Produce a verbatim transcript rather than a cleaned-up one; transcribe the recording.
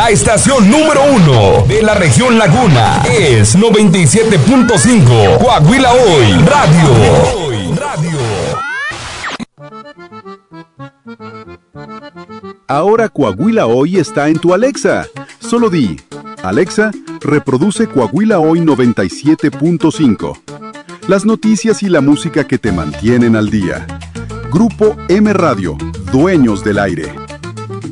La estación número uno de la región Laguna es noventa y siete punto cinco Coahuila Hoy Radio. Radio. Ahora Coahuila Hoy está en tu Alexa. Solo di, Alexa, reproduce Coahuila Hoy noventa y siete punto cinco. Las noticias y la música que te mantienen al día. Grupo M Radio, dueños del aire.